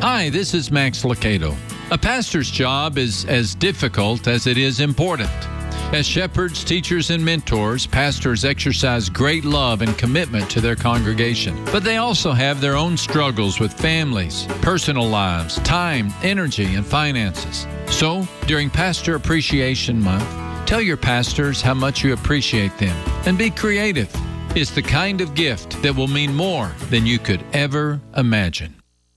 Hi, this is Max Lucado. A pastor's job is as difficult as it is important. As shepherds, teachers, and mentors, pastors exercise great love and commitment to their congregation. But they also have their own struggles with families, personal lives, time, energy, and finances. So, during Pastor Appreciation Month, tell your pastors how much you appreciate them and be creative. It's the kind of gift that will mean more than you could ever imagine.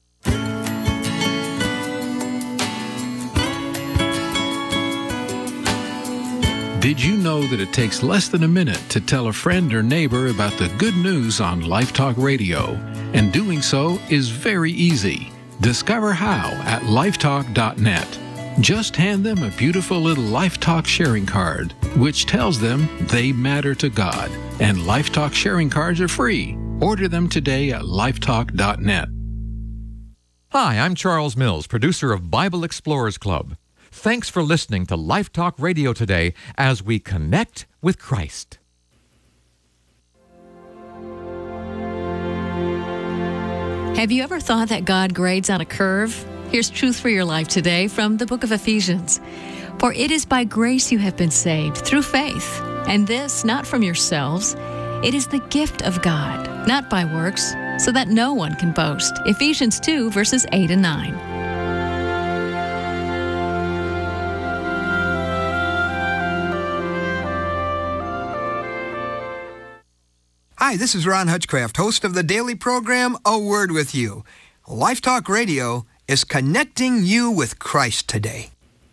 Did you know that it takes less than a minute to tell a friend or neighbor about the good news on Life Talk Radio? And doing so is very easy. Discover how at lifetalk.net. Just hand them a beautiful little Life Talk sharing card, which tells them they matter to God. And Life Talk sharing cards are free. Order them today at lifetalk.net. Hi, I'm Charles Mills, producer of Bible Explorers Club. Thanks for listening to Life Talk Radio today as we connect with Christ. Have you ever thought that God grades on a curve? Here's truth for your life today from the book of Ephesians. For it is by grace you have been saved through faith, and this not from yourselves. It is the gift of God, not by works, so that no one can boast. Ephesians 2, verses 8 and 9. Hi, this is Ron Hutchcraft, host of the daily program, A Word With You. Life Talk Radio is connecting you with Christ today.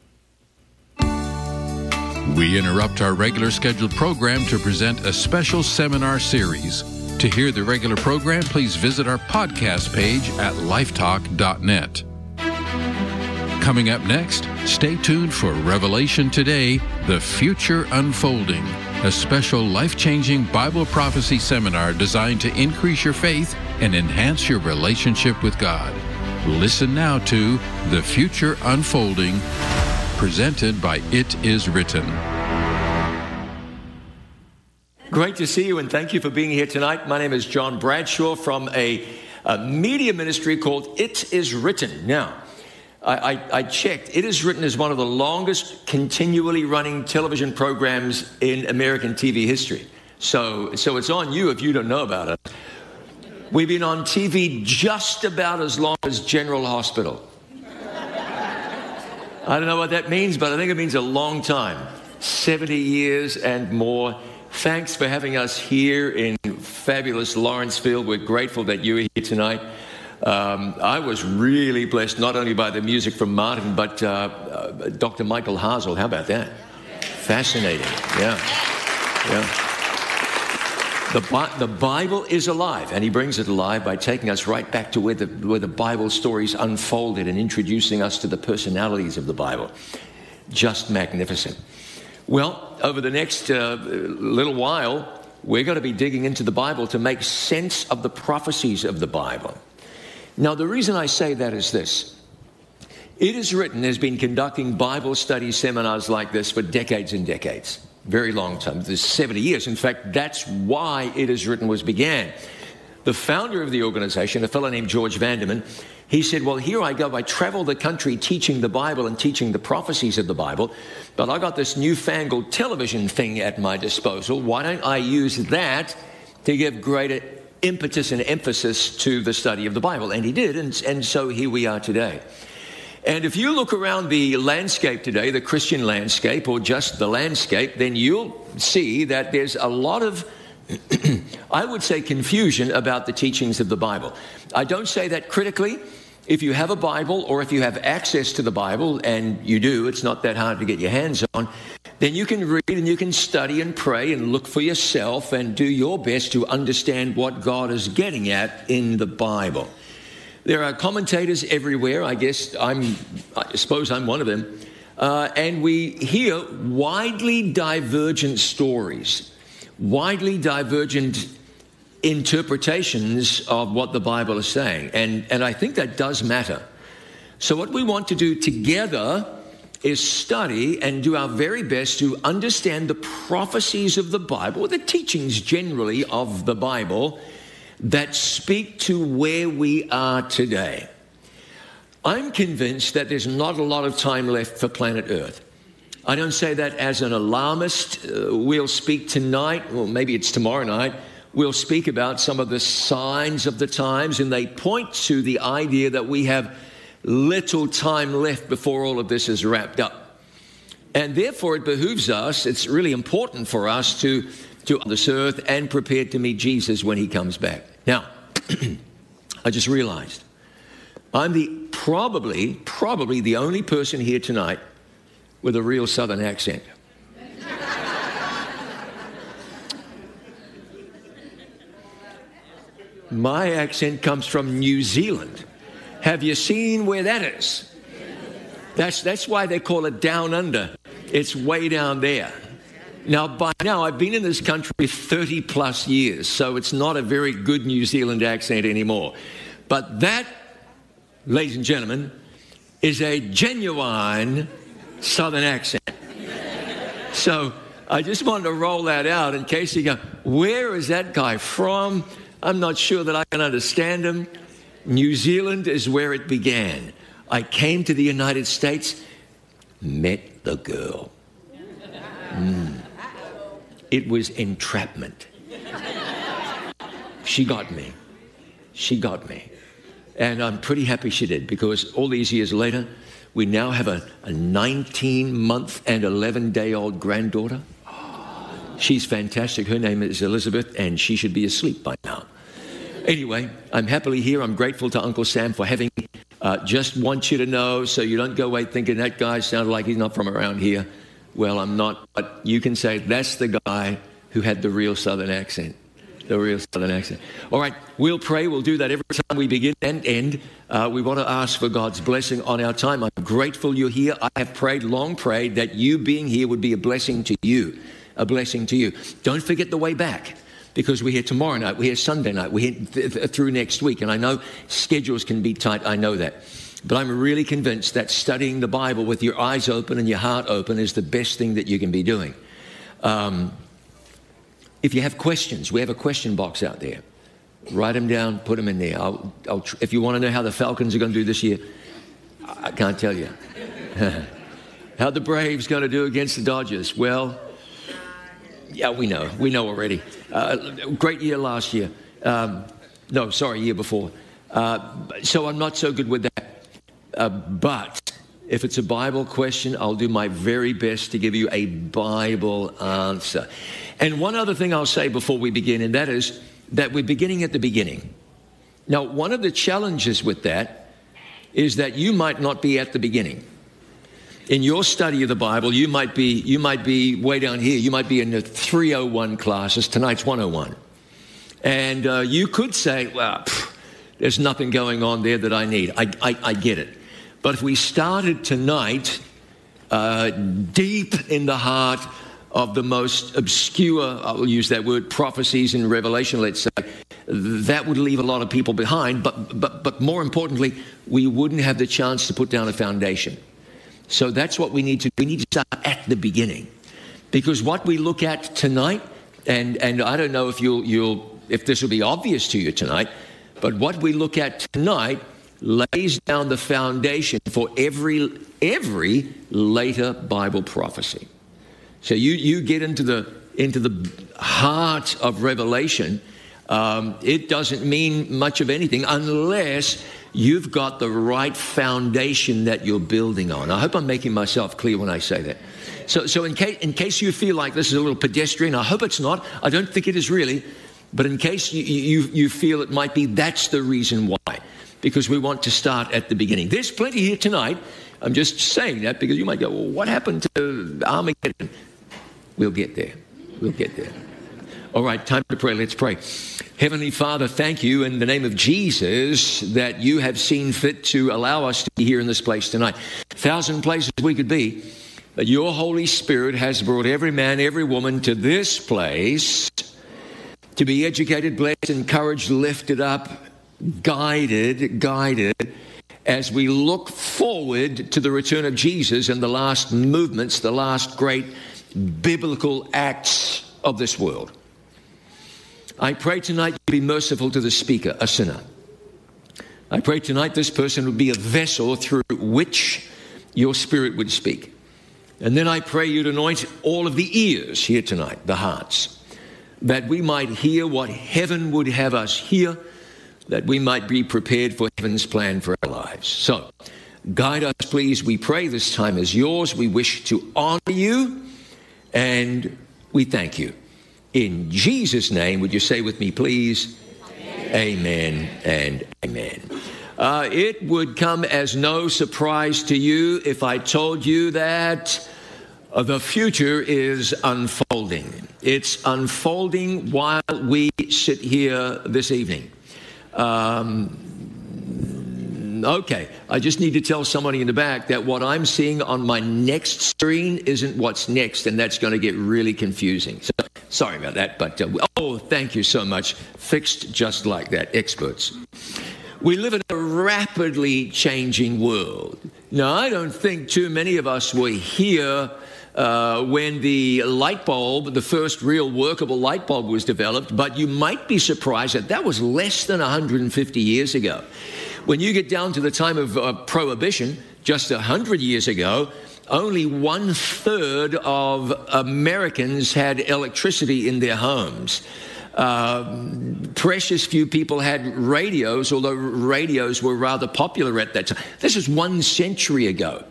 We interrupt our regular scheduled program to present a special seminar series. To hear the regular program, please visit our podcast page at lifetalk.net. Coming up next, stay tuned for Revelation Today, The Future Unfolding, a special life-changing Bible prophecy seminar designed to increase your faith and enhance your relationship with God. Listen now to The Future Unfolding, presented by It Is Written. Great to see you, and thank you for being here tonight. My name is John Bradshaw from a media ministry called It Is Written. Now, I checked. It Is Written is one of the longest continually running television programs in American TV history. So it's on you if you don't know about it. We've been on TV just about as long as General Hospital. I don't know what that means, but I think it means a long time. 70 years and more. Thanks for having us here in fabulous Lawrenceville. We're grateful that you're here tonight. I was really blessed not only by the music from Martin, but Dr. Michael Hazel. How about that? Fascinating. Yeah. The Bible is alive, and he brings it alive by taking us right back to where the Bible stories unfolded and introducing us to the personalities of the Bible. Just magnificent. Well, over the next little while, we're going to be digging into the Bible to make sense of the prophecies of the Bible. Now, the reason I say that is this. It Is Written has been conducting Bible study seminars like this for decades and decades. Very long time. There's 70 years. In fact, that's why It Is Written was began. The founder of the organization, a fellow named George Vanderman, he said, well, here I go. I travel the country teaching the Bible and teaching the prophecies of the Bible, but I got this newfangled television thing at my disposal. Why don't I use that to give greater impetus and emphasis to the study of the Bible? And he did, and so here we are today. And if you look around the landscape today, the Christian landscape, or just the landscape, then you'll see that there's a lot of, I would say, confusion about the teachings of the Bible. I don't say that critically. If you have a Bible, or if you have access to the Bible, and you do, it's not that hard to get your hands on, then you can read and you can study and pray and look for yourself and do your best to understand what God is getting at in the Bible. There are commentators everywhere. I suppose I'm one of them. And we hear widely divergent stories, widely divergent interpretations of what the Bible is saying. And I think that does matter. So what we want to do together is study and do our very best to understand the prophecies of the Bible, the teachings generally of the Bible, that speak to where we are today. I'm convinced that there's not a lot of time left for planet Earth. I don't say that as an alarmist. We'll speak tonight, or maybe it's tomorrow night, we'll speak about some of the signs of the times, and they point to the idea that we have little time left before all of this is wrapped up. And therefore it behooves us, it's really important for us to on this earth and prepare to meet Jesus when he comes back. Now, I just realized I'm probably the only person here tonight with a real Southern accent. My accent comes from New Zealand. Have you seen where that is? That's why they call it down under. It's way down there. Now, by now, I've been in this country 30 plus years, so it's not a very good New Zealand accent anymore. But that, ladies and gentlemen, is a genuine Southern accent. So I just wanted to roll that out in case you go, where is that guy from? I'm not sure that I can understand him. New Zealand is where it began. I came to the United States, met the girl. It was entrapment. She got me. And I'm pretty happy she did, because all these years later, we now have a 19-month and 11-day-old granddaughter. She's fantastic. Her name is Elizabeth, and she should be asleep by now. Anyway, I'm happily here. I'm grateful to Uncle Sam for having me. Just want you to know, so you don't go away thinking that guy sounded like he's not from around here. Well, I'm not, but you can say that's the guy who had the real Southern accent. The real Southern accent. All right, we'll pray. We'll do that every time we begin and end. We want to ask for God's blessing on our time. I'm grateful you're here. I have prayed, long prayed, that you being here would be a blessing to you. A blessing to you. Don't forget the way back, because we're here tomorrow night, we're here Sunday night, we're here through next week. And I know schedules can be tight, I know that. But I'm really convinced that studying the Bible with your eyes open and your heart open is the best thing that you can be doing. If you have questions, we have a question box out there. Write them down, put them in there. If you want to know how the Falcons are going to do this year, I can't tell you. How the Braves going to do against the Dodgers? Well, yeah, we know already. Great year last year. Year before. So I'm not so good with that. But if it's a Bible question, I'll do my very best to give you a Bible answer. And one other thing I'll say before we begin, and that is that we're beginning at the beginning. Now, one of the challenges with that is that you might not be at the beginning. In your study of the Bible, you might be way down here. You might be in the 301 classes. Tonight's 101. And you could say, well, there's nothing going on there that I need. I get it. But if we started tonight deep in the heart of the most obscure, I will use that word, prophecies in Revelation, let's say, that would leave a lot of people behind. But more importantly, we wouldn't have the chance to put down a foundation. So that's what we need to do. We need to start at the beginning. Because what we look at tonight, and I don't know if this will be obvious to you tonight, but what we look at tonight lays down the foundation for every later Bible prophecy. So you get into the heart of Revelation. It doesn't mean much of anything unless you've got the right foundation that you're building on. I hope I'm making myself clear when I say that. So in case you feel like this is a little pedestrian, I hope it's not. I don't think it is really. But in case you feel it might be, that's the reason why. Because we want to start at the beginning. There's plenty here tonight. I'm just saying that because you might go, well, what happened to Armageddon? We'll get there. All right, time to pray. Let's pray. Heavenly Father, thank you in the name of Jesus that you have seen fit to allow us to be here in this place tonight. 1,000 places we could be, but your Holy Spirit has brought every man, every woman to this place to be educated, blessed, encouraged, lifted up, guided as we look forward to the return of Jesus and the last movements, the last great biblical acts of this world. I pray tonight you be merciful to the speaker, a sinner. I pray tonight this person would be a vessel through which your Spirit would speak. And then I pray you'd anoint all of the ears here tonight, the hearts, that we might hear what heaven would have us hear, that we might be prepared for heaven's plan for our lives. So, guide us, please. We pray this time is yours. We wish to honor you, and we thank you. In Jesus' name, would you say with me, please? Amen and amen. It would come as no surprise to you if I told you that the future is unfolding. It's unfolding while we sit here this evening. Okay, I just need to tell somebody in the back that what I'm seeing on my next screen isn't what's next, and that's going to get really confusing. So, sorry about that, but thank you so much. Fixed just like that, experts. We live in a rapidly changing world. Now, I don't think too many of us were here when the light bulb, the first real workable light bulb, was developed, but you might be surprised that was less than 150 years ago. When you get down to the time of Prohibition, just 100 years ago, only 1/3 of Americans had electricity in their homes. Precious few people had radios, although radios were rather popular at that time. This is 1 century ago.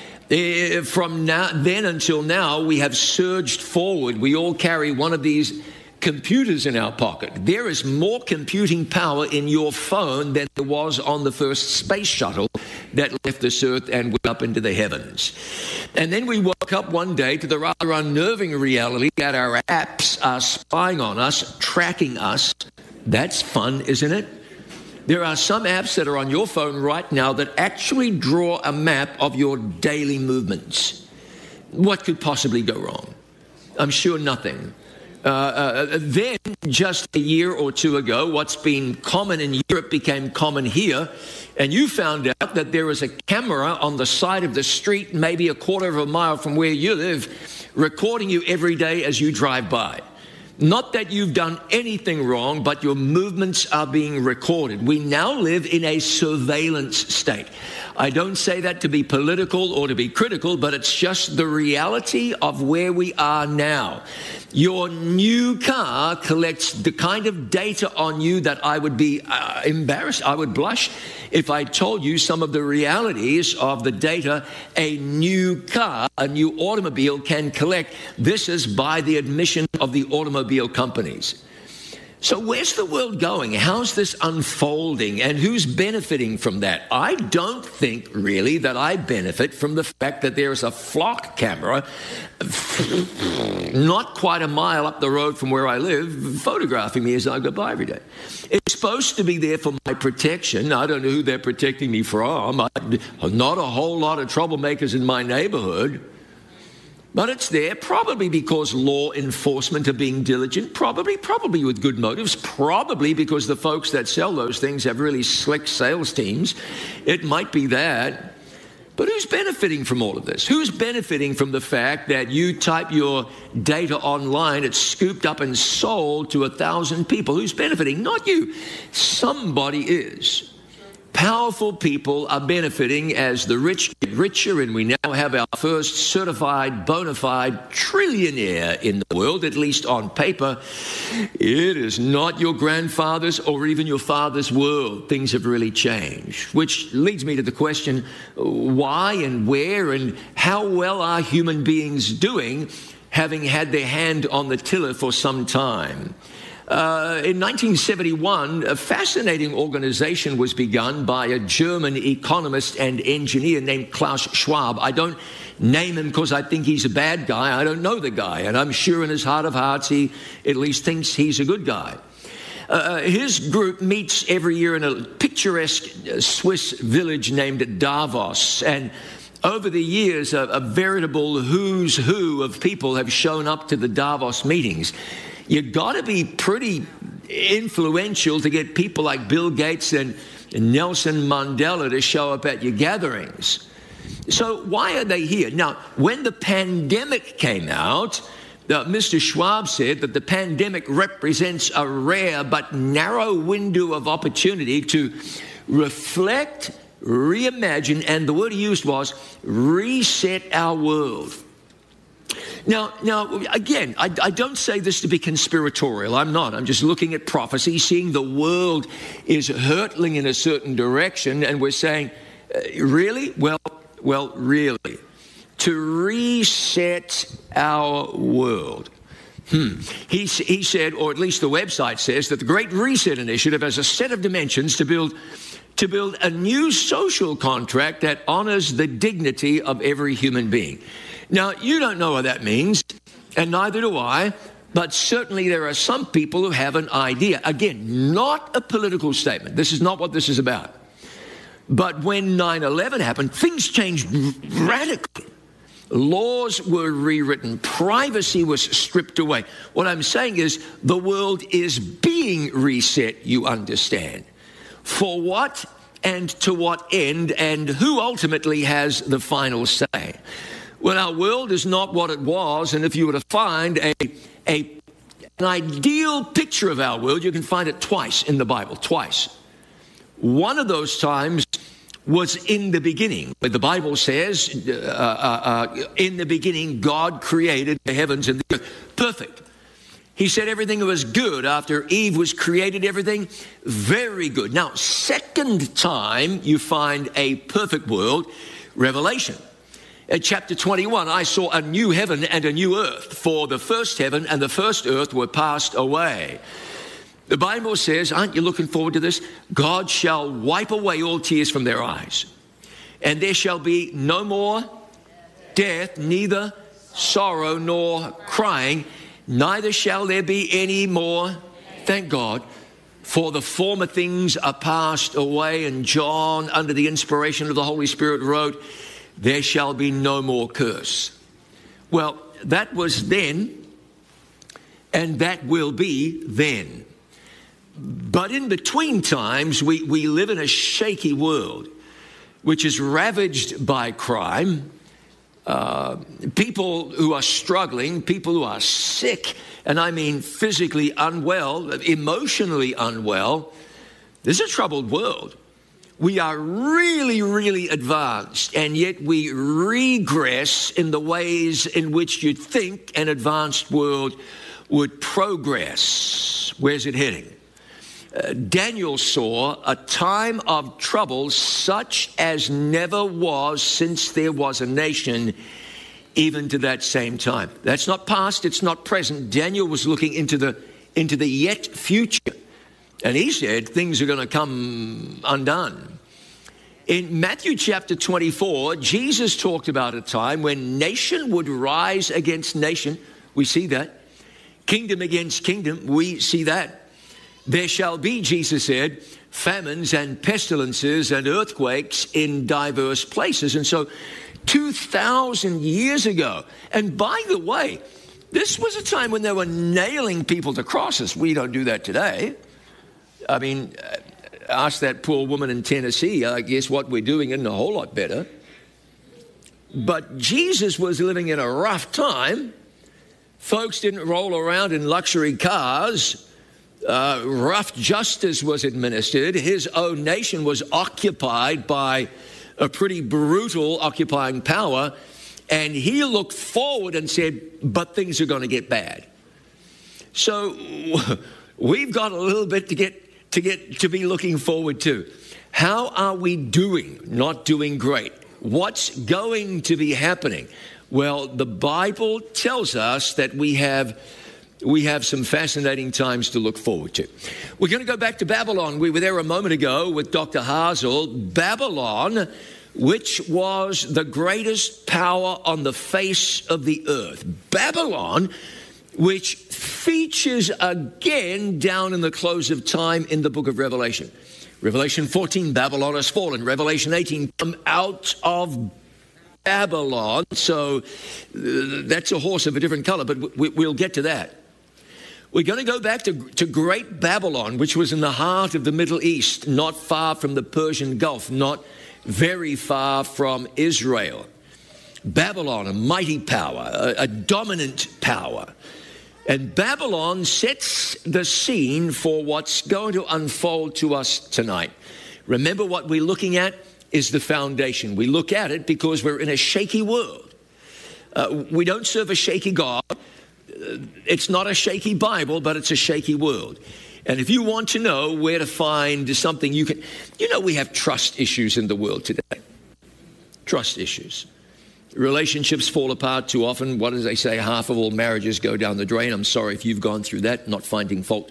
From then until now, we have surged forward. We all carry one of these computers in our pocket. There is more computing power in your phone than there was on the first space shuttle that left this earth and went up into the heavens. And then we woke up one day to the rather unnerving reality that our apps are spying on us, tracking us. That's fun, isn't it? There are some apps that are on your phone right now that actually draw a map of your daily movements. What could possibly go wrong? I'm sure nothing. Then, just a year or two ago, what's been common in Europe became common here, and you found out that there is a camera on the side of the street, maybe a quarter of a mile from where you live, recording you every day as you drive by. Not that you've done anything wrong, but your movements are being recorded. We now live in a surveillance state. I don't say that to be political or to be critical, but it's just the reality of where we are now. Your new car collects the kind of data on you that I would be embarrassed, I would blush if I told you some of the realities of the data a new car, a new automobile can collect. This is by the admission of the automobile companies. So where's the world going? How's this unfolding? And who's benefiting from that? I don't think really that I benefit from the fact that there is a flock camera not quite a mile up the road from where I live photographing me as I go by every day. It's supposed to be there for my protection. I don't know who they're protecting me from. Not a whole lot of troublemakers in my neighborhood. But it's there probably because law enforcement are being diligent, probably with good motives, probably because the folks that sell those things have really slick sales teams. It might be that. But who's benefiting from all of this? Who's benefiting from the fact that you type your data online, it's scooped up and sold to 1,000 people? Who's benefiting? Not you. Somebody is. Powerful people are benefiting as the rich get richer, and we now have our first certified, bona fide trillionaire in the world, at least on paper. It is not your grandfather's or even your father's world. Things have really changed, which leads me to the question, why and where and how well are human beings doing, having had their hand on the tiller for some time? In 1971, a fascinating organization was begun by a German economist and engineer named Klaus Schwab. I don't name him because I think he's a bad guy. I don't know the guy, and I'm sure in his heart of hearts he at least thinks he's a good guy. His group meets every year in a picturesque Swiss village named Davos, and over the years, a veritable who's who of people have shown up to the Davos meetings. You've got to be pretty influential to get people like Bill Gates and Nelson Mandela to show up at your gatherings. So why are they here? Now, when the pandemic came out, Mr. Schwab said that the pandemic represents a rare but narrow window of opportunity to reflect, reimagine, and the word he used was reset our world. Now, again, I don't say this to be conspiratorial. I'm not. I'm just looking at prophecy, seeing the world is hurtling in a certain direction, and we're saying, really? Well, really. To reset our world. He said, or at least the website says, that the Great Reset Initiative has a set of dimensions to build a new social contract that honors the dignity of every human being. Now, you don't know what that means, and neither do I, but certainly there are some people who have an idea. Again, not a political statement. This is not what this is about. But when 9/11 happened, things changed radically. Laws were rewritten. Privacy was stripped away. What I'm saying is the world is being reset, you understand. For what and to what end, and who ultimately has the final say? Well, our world is not what it was, and if you were to find an ideal picture of our world, you can find it twice in the Bible, twice. One of those times was in the beginning, where the Bible says, in the beginning, God created the heavens and the earth. Perfect. He said everything was good. After Eve was created, everything very good. Now, second time you find a perfect world, Revelation. At chapter 21, I saw a new heaven and a new earth, for the first heaven and the first earth were passed away. The Bible says, aren't you looking forward to this? God shall wipe away all tears from their eyes, and there shall be no more death, neither sorrow nor crying, neither shall there be any more, thank God, for the former things are passed away. And John, under the inspiration of the Holy Spirit, wrote, there shall be no more curse. Well, that was then, and that will be then. But in between times, we live in a shaky world, which is ravaged by crime, people who are struggling, people who are sick, and I mean physically unwell, emotionally unwell. This is a troubled world. We are really, really advanced, and yet we regress in the ways in which you'd think an advanced world would progress. Where's it heading? Daniel saw a time of trouble such as never was since there was a nation, even to that same time. That's not past, it's not present. Daniel was looking into the yet future, and he said things are going to come undone. In Matthew chapter 24, Jesus talked about a time when nation would rise against nation. We see that. Kingdom against kingdom. We see that. There shall be, Jesus said, famines and pestilences and earthquakes in diverse places. And so 2,000 years ago, and by the way, this was a time when they were nailing people to crosses. We don't do that today. I mean, ask that poor woman in Tennessee. I guess what we're doing isn't a whole lot better. But Jesus was living in a rough time. Folks didn't roll around in luxury cars. Rough justice was administered. His own nation was occupied by a pretty brutal occupying power. And he looked forward and said, but things are going to get bad. So we've got a little bit to be looking forward to. How are we doing? Not doing great. What's going to be happening? Well, the Bible tells us that we have some fascinating times to look forward to. We're going to go back to Babylon. We were there a moment ago with Dr. Hazel. Babylon, which was the greatest power on the face of the earth. Babylon, which features again down in the close of time in the book of Revelation. Revelation 14, Babylon has fallen. Revelation 18, come out of Babylon. So that's a horse of a different color, but we'll get to that. We're going to go back to Great Babylon, which was in the heart of the Middle East, not far from the Persian Gulf, not very far from Israel. Babylon, a mighty power, a dominant power. And Babylon sets the scene for what's going to unfold to us tonight. Remember, what we're looking at is the foundation. We look at it because we're in a shaky world. We don't serve a shaky God. It's not a shaky Bible, but it's a shaky world. And if you want to know where to find something we have trust issues in the world today. Trust issues. Relationships fall apart too often. What do they say? Half of all marriages go down the drain. I'm sorry if you've gone through that, not finding fault.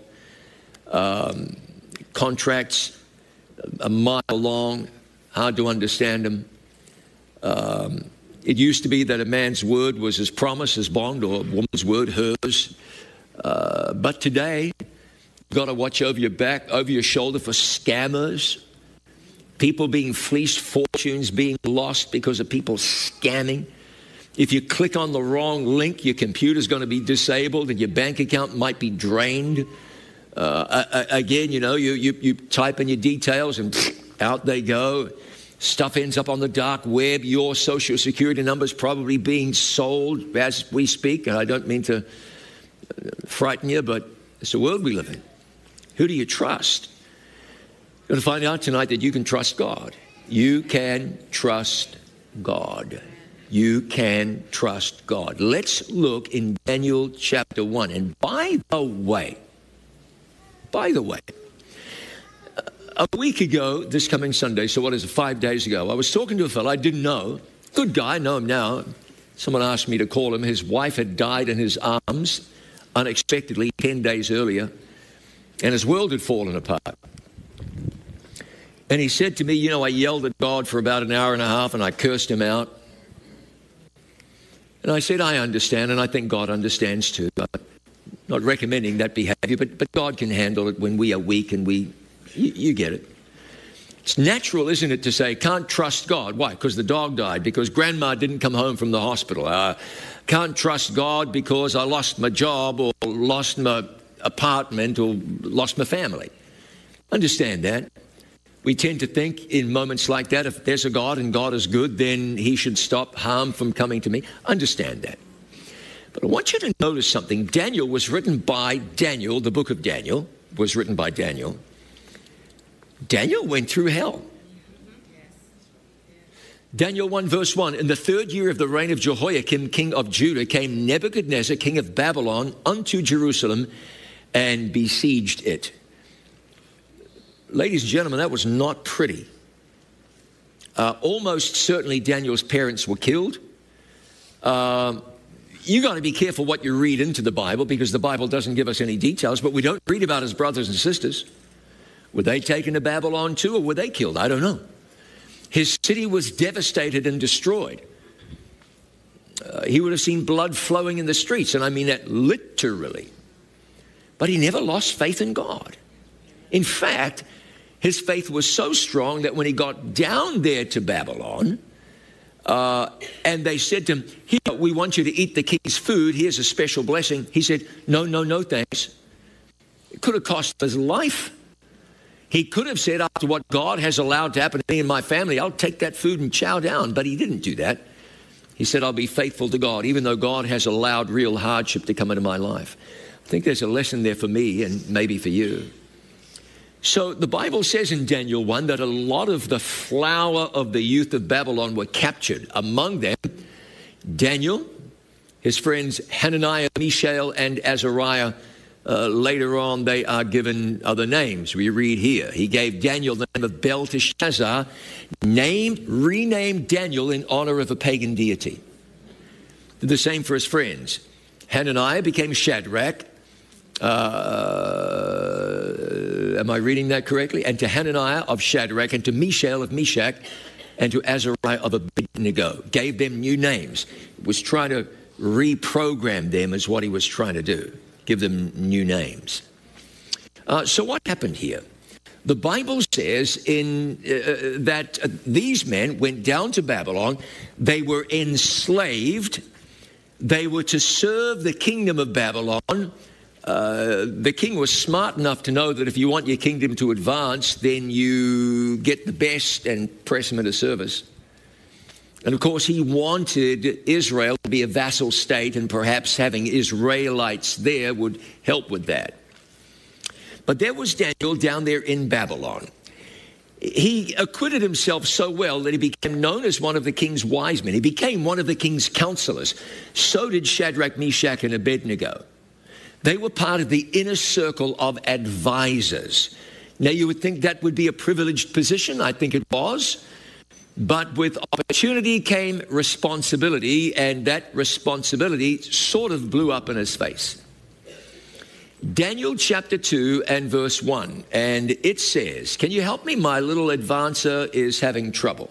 Contracts a mile long, hard to understand them. It used to be that a man's word was his promise, his bond, or a woman's word, hers. But today, you've got to watch over your back, over your shoulder for scammers. People being fleeced, fortunes being lost because of people scamming. If you click on the wrong link, your computer's going to be disabled and your bank account might be drained. Again, you type in your details and out they go. Stuff ends up on the dark web. Your social security number is probably being sold as we speak. And I don't mean to frighten you, but it's the world we live in. Who do you trust? You're going to find out tonight that you can trust God. You can trust God. You can trust God. Let's look in Daniel chapter 1. And by the way, a week ago, this coming Sunday, so what is it, 5 days ago, I was talking to a fellow I didn't know. Good guy, I know him now. Someone asked me to call him. His wife had died in his arms unexpectedly 10 days earlier, and his world had fallen apart. And he said to me, I yelled at God for about an hour and a half, and I cursed him out. And I said, I understand, and I think God understands too. I'm not recommending that behavior, but God can handle it when we are weak and you get it. It's natural, isn't it, to say, can't trust God. Why? Because the dog died, because grandma didn't come home from the hospital. Can't trust God because I lost my job or lost my apartment or lost my family. Understand that. We tend to think in moments like that, if there's a God and God is good, then he should stop harm from coming to me. Understand that. But I want you to notice something. Daniel was written by Daniel. The book of Daniel was written by Daniel. Daniel went through hell. Daniel 1 verse 1, in the 3rd year of the reign of Jehoiakim, king of Judah, came Nebuchadnezzar, king of Babylon, unto Jerusalem and besieged it. Ladies and gentlemen, that was not pretty. Almost certainly Daniel's parents were killed. You got to be careful what you read into the Bible, because the Bible doesn't give us any details, but we don't read about his brothers and sisters. Were they taken to Babylon too, or were they killed? I don't know. His city was devastated and destroyed. He would have seen blood flowing in the streets, and I mean that literally. But he never lost faith in God. In fact, his faith was so strong that when he got down there to Babylon, and they said to him, here, we want you to eat the king's food. Here's a special blessing. He said, no, thanks. It could have cost his life. He could have said, after what God has allowed to happen to me and my family, I'll take that food and chow down. But he didn't do that. He said, I'll be faithful to God, even though God has allowed real hardship to come into my life. I think there's a lesson there for me and maybe for you. So the Bible says in Daniel 1 that a lot of the flower of the youth of Babylon were captured. Among them, Daniel, his friends Hananiah, Mishael, and Azariah. Later on, they are given other names. We read here, he gave Daniel the name of Belteshazzar, renamed Daniel in honor of a pagan deity. Did the same for his friends. Hananiah became Shadrach. Am I reading that correctly? And to Hananiah of Shadrach, and to Mishael of Meshach, and to Azariah of Abednego. Gave them new names. Was trying to reprogram them is what he was trying to do. Give them new names. So what happened here? The Bible says that these men went down to Babylon. They were enslaved. They were to serve the kingdom of Babylon. The king was smart enough to know that if you want your kingdom to advance, then you get the best and press them into service. And of course, he wanted Israel to be a vassal state, and perhaps having Israelites there would help with that. But there was Daniel down there in Babylon. He acquitted himself so well that he became known as one of the king's wise men. He became one of the king's counselors. So did Shadrach, Meshach, and Abednego. They were part of the inner circle of advisors. Now, you would think that would be a privileged position. I think it was. But with opportunity came responsibility, and that responsibility sort of blew up in his face. Daniel chapter 2 and verse 1, and it says, can you help me? My little advancer is having trouble.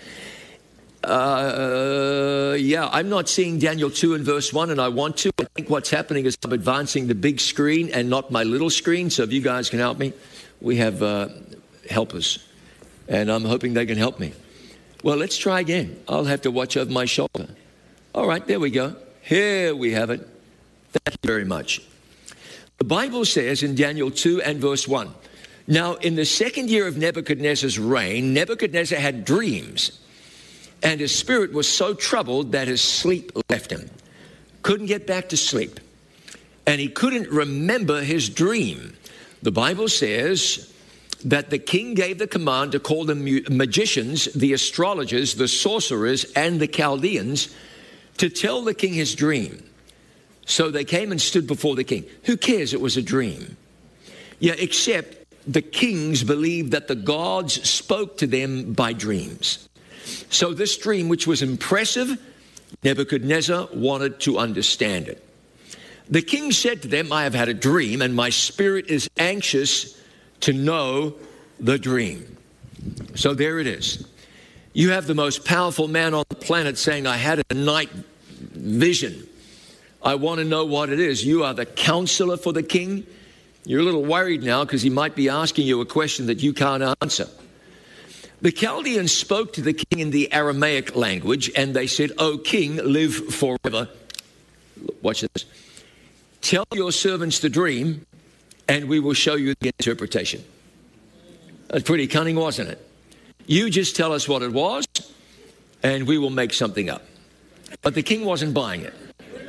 Yeah, I'm not seeing Daniel 2 and verse 1, and I want to. I think what's happening is I'm advancing the big screen and not my little screen, so if you guys can help me. We have helpers, and I'm hoping they can help me. Well, let's try again. I'll have to watch over my shoulder. All right, there we go. Here we have it. Thank you very much. The Bible says in Daniel 2 and verse 1, now in the second year of Nebuchadnezzar's reign, Nebuchadnezzar had dreams, and his spirit was so troubled that his sleep left him. Couldn't get back to sleep, and he couldn't remember his dream. The Bible says that the king gave the command to call the magicians, the astrologers, the sorcerers, and the Chaldeans to tell the king his dream. So they came and stood before the king. Who cares? It was a dream. Yeah, except the kings believed that the gods spoke to them by dreams. So this dream, which was impressive, Nebuchadnezzar wanted to understand it. The king said to them, I have had a dream, and my spirit is anxious to know the dream. So there it is. You have the most powerful man on the planet saying, I had a night vision. I want to know what it is. You are the counselor for the king. You're a little worried now because he might be asking you a question that you can't answer. The Chaldeans spoke to the king in the Aramaic language, and they said, O king, live forever. Watch this. Tell your servants the dream, and we will show you the interpretation. That's pretty cunning, wasn't it? You just tell us what it was, and we will make something up. But the king wasn't buying it.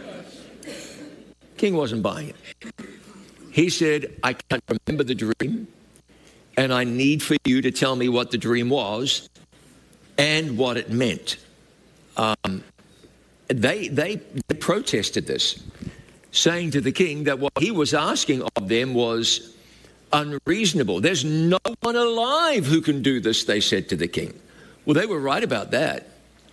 King wasn't buying it. He said, I can't remember the dream, and I need for you to tell me what the dream was and what it meant. They protested this, saying to the king that what he was asking of them was unreasonable. There's no one alive who can do this, they said to the king. Well, they were right about that.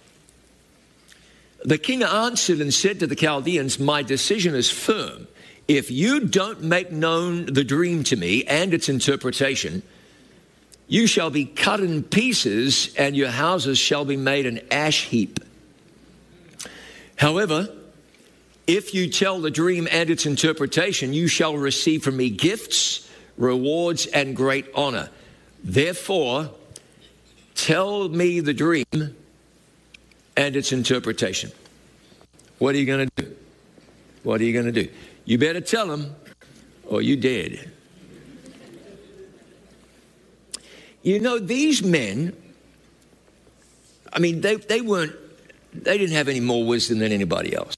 The king answered and said to the Chaldeans, my decision is firm. If you don't make known the dream to me and its interpretation, you shall be cut in pieces and your houses shall be made an ash heap. However, if you tell the dream and its interpretation, you shall receive from me gifts, rewards, and great honor. Therefore, tell me the dream and its interpretation. What are you going to do? What are you going to do? You better tell him or you dead. You know, these men, I mean, they didn't have any more wisdom than anybody else.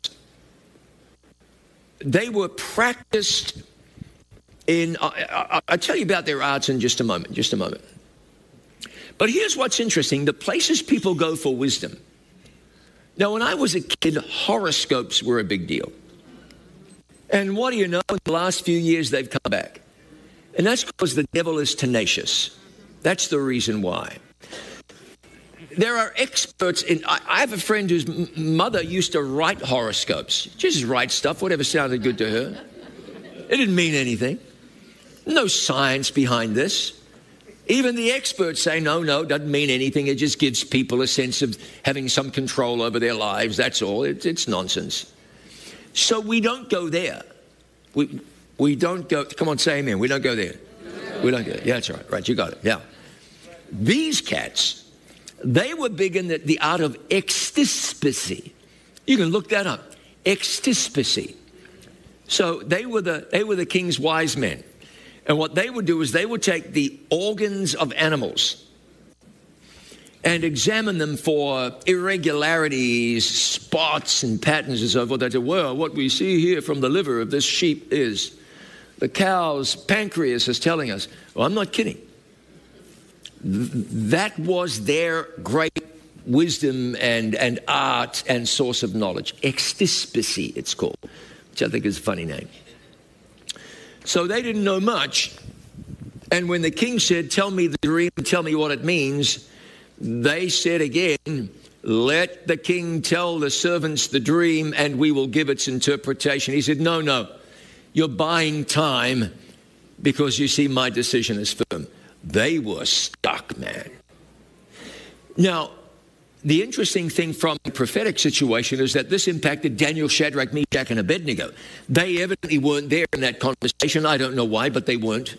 They were practiced in, I'll tell you about their arts in just a moment. But here's what's interesting, the places people go for wisdom. Now, when I was a kid, horoscopes were a big deal. And what do you know, in the last few years, they've come back. And that's because the devil is tenacious. That's the reason why. There are experts in, I have a friend whose mother used to write horoscopes. Just write stuff, whatever sounded good to her. It didn't mean anything. No science behind this. Even the experts say, no, doesn't mean anything. It just gives people a sense of having some control over their lives. That's all. It's nonsense. So we don't go there. We don't go, come on, say amen. We don't go there. We don't go there. Yeah, that's right. Right, you got it. Yeah. These cats, they were big in the art of extispicy. You can look that up. Extispicy. So they were the king's wise men. And what they would do is they would take the organs of animals and examine them for irregularities, spots and patterns and so forth. They said, well, what we see here from the liver of this sheep is the cow's pancreas is telling us. Well, I'm not kidding. That was their great wisdom and art and source of knowledge. Extispicy, it's called, which I think is a funny name. So they didn't know much. And when the king said, tell me the dream, tell me what it means, they said again, let the king tell the servants the dream and we will give its interpretation. He said, no, you're buying time because you see my decision is firm. They were stuck, man. Now, the interesting thing from the prophetic situation is that this impacted Daniel, Shadrach, Meshach, and Abednego. They evidently weren't there in that conversation. I don't know why, but they weren't.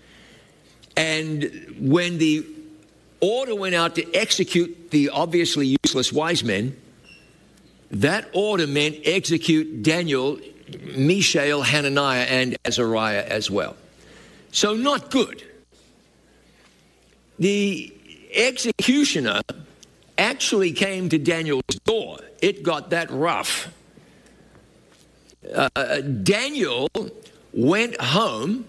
And when the order went out to execute the obviously useless wise men, that order meant execute Daniel, Mishael, Hananiah, and Azariah as well. So not good. The executioner actually came to Daniel's door. It got that rough. Daniel went home.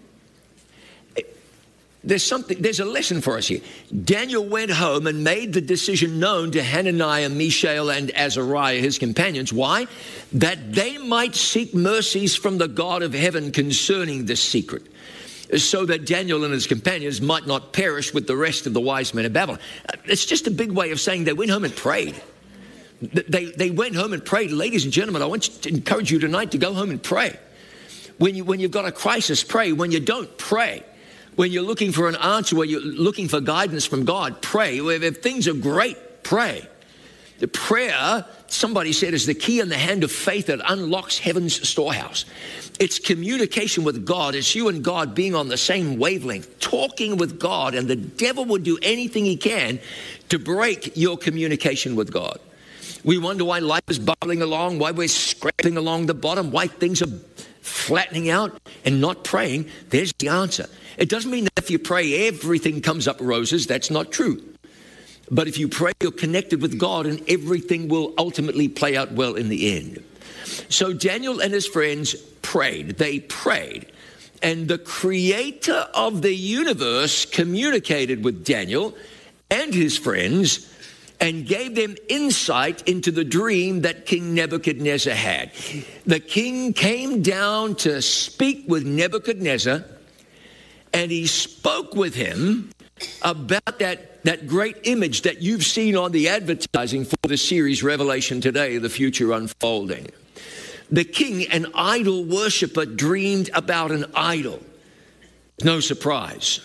There's a lesson for us here. Daniel went home and made the decision known to Hananiah, Mishael, and Azariah, his companions. Why? That they might seek mercies from the God of heaven concerning this secret, so that Daniel and his companions might not perish with the rest of the wise men of Babylon. It's just a big way of saying they went home and prayed. They went home and prayed. Ladies and gentlemen, I want to encourage you tonight to go home and pray. When you've got a crisis, pray. When you don't, pray. When you're looking for an answer, when you're looking for guidance from God, pray. If things are great, pray. The prayer, somebody said, is the key in the hand of faith that unlocks heaven's storehouse. It's communication with God. It's you and God being on the same wavelength, talking with God, and the devil will do anything he can to break your communication with God. We wonder why life is bubbling along, why we're scraping along the bottom, why things are flattening out and not praying. There's the answer. It doesn't mean that if you pray, everything comes up roses. That's not true. But if you pray, you're connected with God and everything will ultimately play out well in the end. So Daniel and his friends prayed. They prayed. And the creator of the universe communicated with Daniel and his friends and gave them insight into the dream that King Nebuchadnezzar had. The king came down to speak with Nebuchadnezzar, and he spoke with him about that great image that you've seen on the advertising for the series Revelation Today, The Future Unfolding. The king, an idol worshiper, dreamed about an idol. No surprise.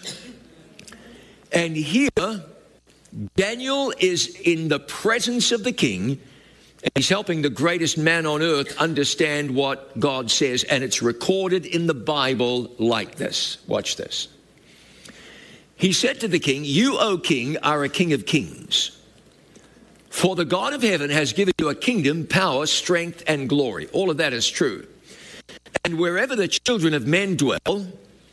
And here, Daniel is in the presence of the king, and he's helping the greatest man on earth understand what God says, and it's recorded in the Bible like this. Watch this. He said to the king, "You, O king, are a king of kings. For the God of heaven has given you a kingdom, power, strength, and glory." All of that is true. "And wherever the children of men dwell,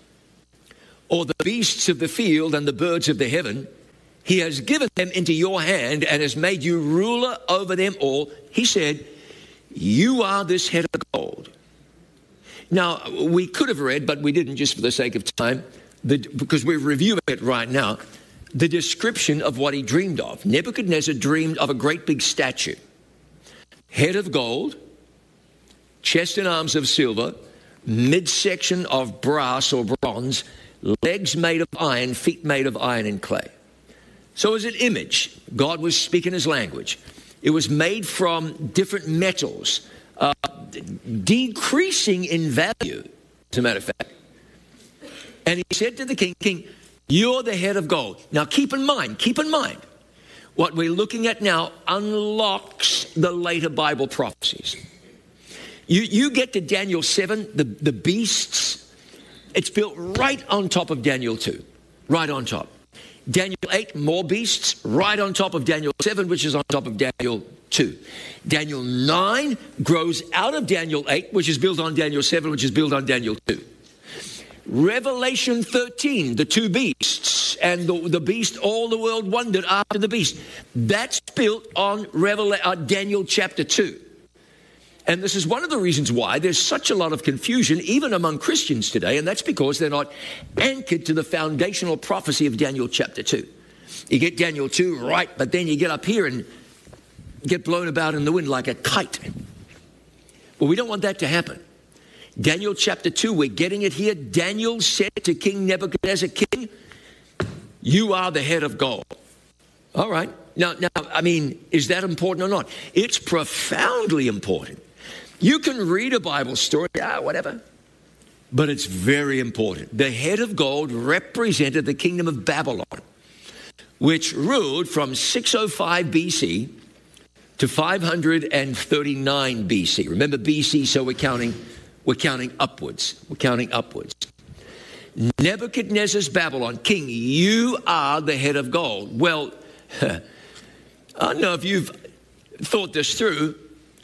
or the beasts of the field and the birds of the heaven, he has given them into your hand and has made you ruler over them all." He said, "You are this head of gold." Now, we could have read, but we didn't just for the sake of time, because we're reviewing it right now, the description of what he dreamed of. Nebuchadnezzar dreamed of a great big statue. Head of gold, chest and arms of silver, midsection of brass or bronze, legs made of iron, feet made of iron and clay. So as an image, God was speaking his language. It was made from different metals, decreasing in value, as a matter of fact. And he said to the king, "King, you're the head of gold." Now keep in mind, what we're looking at now unlocks the later Bible prophecies. You get to Daniel 7, the beasts, it's built right on top of Daniel 2, right on top. Daniel 8, more beasts, right on top of Daniel 7, which is on top of Daniel 2. Daniel 9 grows out of Daniel 8, which is built on Daniel 7, which is built on Daniel 2. Revelation 13, the two beasts, and the beast, all the world wondered after the beast. That's built on Daniel chapter 2. And this is one of the reasons why there's such a lot of confusion, even among Christians today, and that's because they're not anchored to the foundational prophecy of Daniel chapter 2. You get Daniel 2 right, but then you get up here and get blown about in the wind like a kite. Well, we don't want that to happen. Daniel chapter 2, we're getting it here. Daniel said to King Nebuchadnezzar, King, you are the head of gold. All right. Now, I mean, is that important or not? It's profoundly important. You can read a Bible story, whatever, but it's very important. The head of gold represented the kingdom of Babylon, which ruled from 605 BC to 539 BC. Remember BC, so we're counting upwards. We're counting upwards. Nebuchadnezzar's Babylon, king, you are the head of gold. Well, I don't know if you've thought this through.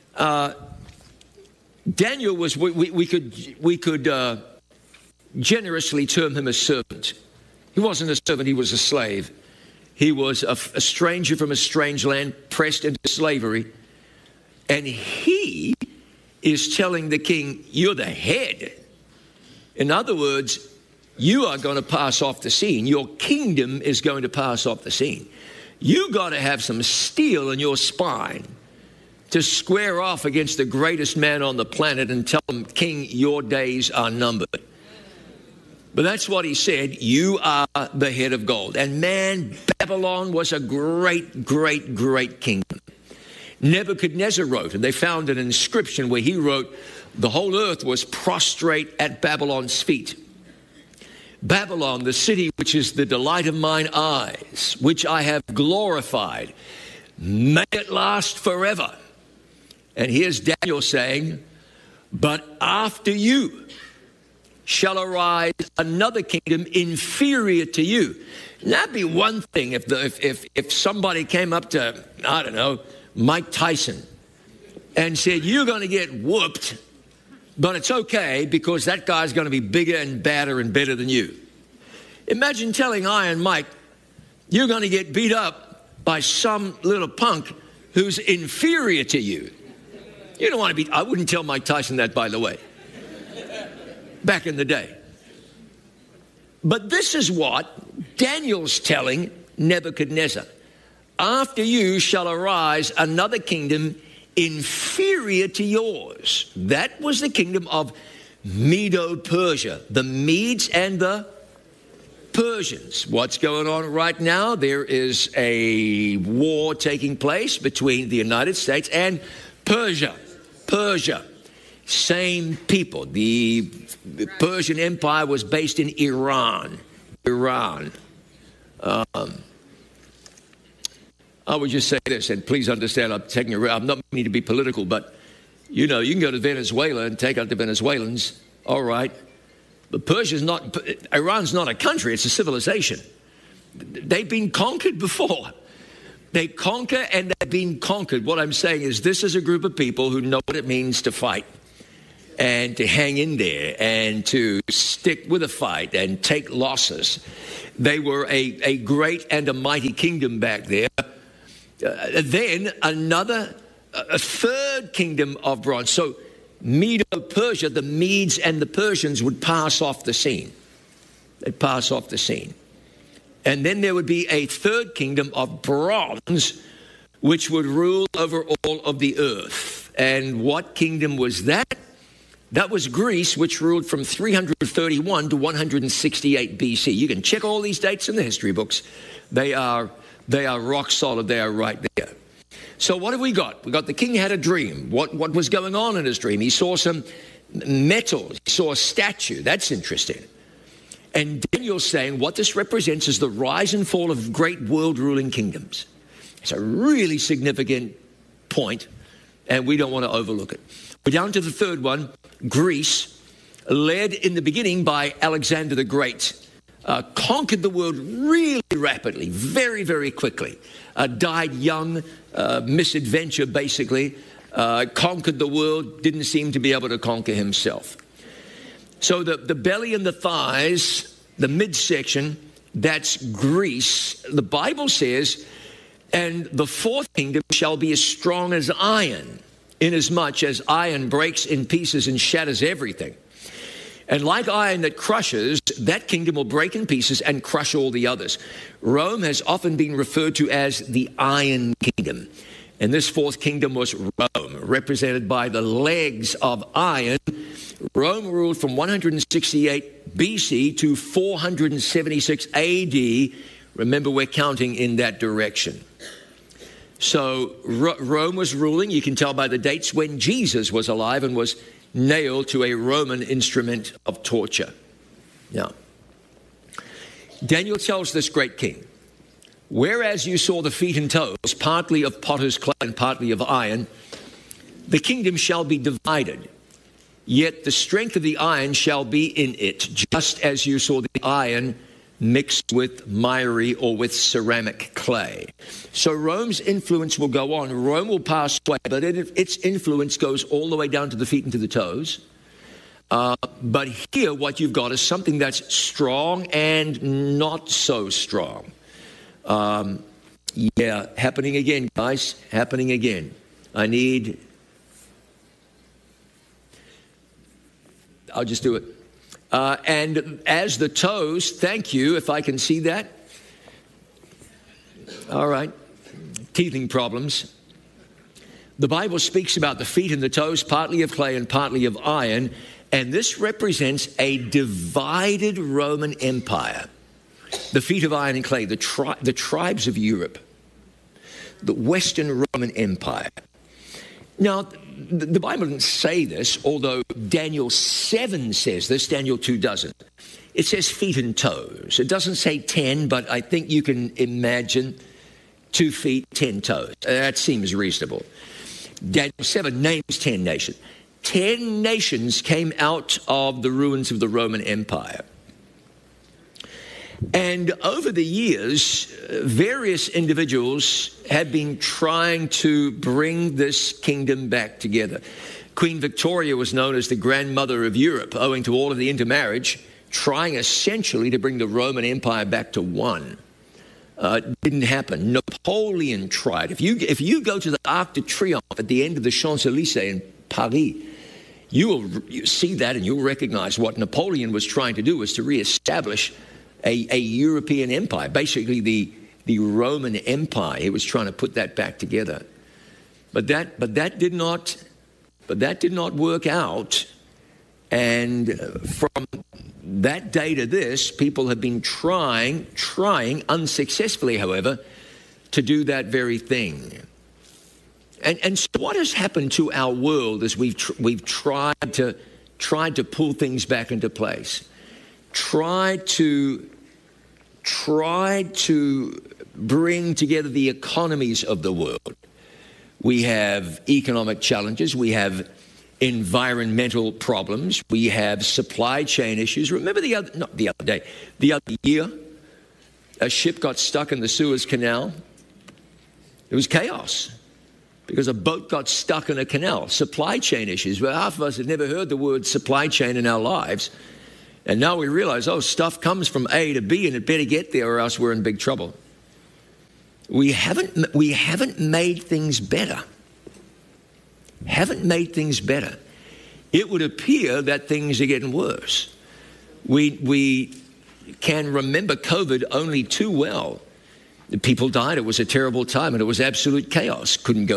Daniel was, we could generously term him a servant. He wasn't a servant, he was a slave. He was a stranger from a strange land, pressed into slavery. And he is telling the king, you're the head. In other words, you are going to pass off the scene. Your kingdom is going to pass off the scene. You got to have some steel in your spine to square off against the greatest man on the planet and tell him, King, your days are numbered. But that's what he said. You are the head of gold. And man, Babylon was a great, great, great kingdom. Nebuchadnezzar wrote, and they found an inscription where he wrote, the whole earth was prostrate at Babylon's feet. Babylon, the city which is the delight of mine eyes, which I have glorified, may it last forever. And here's Daniel saying, but after you shall arise another kingdom inferior to you. And that'd be one thing if somebody came up to, I don't know, Mike Tyson and said, you're going to get whooped, but it's okay because that guy's going to be bigger and badder and better than you. Imagine telling Iron Mike, you're going to get beat up by some little punk who's inferior to you. You don't want to be, I wouldn't tell Mike Tyson that, by the way, back in the day. But this is what Daniel's telling Nebuchadnezzar. After you shall arise another kingdom inferior to yours. That was the kingdom of Medo-Persia, the Medes and the Persians. What's going on right now? There is a war taking place between the United States and Persia. Persia, same people. The Persian Empire was based in Iran. I would just say this, and please understand, I'm not meaning to be political, but you know, you can go to Venezuela and take out the Venezuelans, all right. But Iran's not a country, it's a civilization. They've been conquered before. They conquer and they've been conquered. What I'm saying is this is a group of people who know what it means to fight and to hang in there and to stick with a fight and take losses. They were a great and a mighty kingdom back there. Then a third kingdom of bronze. So Medo-Persia, the Medes and the Persians would pass off the scene. They'd pass off the scene. And then there would be a third kingdom of bronze, which would rule over all of the earth. And what kingdom was that? That was Greece, which ruled from 331 to 168 BC. You can check all these dates in the history books. They are rock solid. They are right there. So what have we got? We got the king had a dream. What was going on in his dream? He saw some metals. He saw a statue. That's interesting. And Daniel's saying what this represents is the rise and fall of great world-ruling kingdoms. It's a really significant point, and we don't want to overlook it. We're down to the third one. Greece, led in the beginning by Alexander the Great, conquered the world really rapidly, very, very quickly. Died young, misadventure basically, conquered the world, didn't seem to be able to conquer himself. So the belly and the thighs, the midsection, that's Greece. The Bible says, and the fourth kingdom shall be as strong as iron, inasmuch as iron breaks in pieces and shatters everything. And like iron that crushes, that kingdom will break in pieces and crush all the others. Rome has often been referred to as the Iron Kingdom. And this fourth kingdom was Rome, represented by the legs of iron. Rome ruled from 168 BC to 476 AD. Remember, we're counting in that direction. So Rome was ruling. You can tell by the dates when Jesus was alive and was nailed to a Roman instrument of torture. Now, Daniel tells this great king, whereas you saw the feet and toes, partly of potter's clay and partly of iron, the kingdom shall be divided. Yet the strength of the iron shall be in it, just as you saw the iron mixed with miry or with ceramic clay. So Rome's influence will go on. Rome will pass away, but its influence goes all the way down to the feet and to the toes. But here what you've got is something that's strong and not so strong. Yeah, happening again, guys, happening again. I'll just do it. And as the toes, thank you, if I can see that. All right. Teething problems. The Bible speaks about the feet and the toes, partly of clay and partly of iron. And this represents a divided Roman Empire. The feet of iron and clay, the tribes of Europe, the Western Roman Empire. Now, the Bible doesn't say this, although Daniel 7 says this, Daniel 2 doesn't. It says feet and toes. It doesn't say 10, but I think you can imagine 2 feet, 10 toes. That seems reasonable. Daniel 7 names 10 nations. 10 nations came out of the ruins of the Roman Empire. And over the years, various individuals have been trying to bring this kingdom back together. Queen Victoria was known as the grandmother of Europe, owing to all of the intermarriage, trying essentially to bring the Roman Empire back to one. It didn't happen. Napoleon tried. If you go to the Arc de Triomphe at the end of the Champs-Élysées in Paris, you will see that and you'll recognize what Napoleon was trying to do was to reestablish a European empire, basically the Roman Empire. He was trying to put that back together, but that did not work out. And from that day to this, people have been trying unsuccessfully, however, to do that very thing. And so what has happened to our world as we've tried to pull things back into place? Try to bring together the economies of the world. We have economic challenges. We have environmental problems. We have supply chain issues. Remember the other year, a ship got stuck in the Suez Canal. It was chaos because a boat got stuck in a canal. Supply chain issues. Well, half of us have never heard the word supply chain in our lives. And now we realize, stuff comes from A to B and it better get there or else we're in big trouble. We haven't made things better. Haven't made things better. It would appear that things are getting worse. We can remember COVID only too well. The people died. It was a terrible time and it was absolute chaos. Couldn't go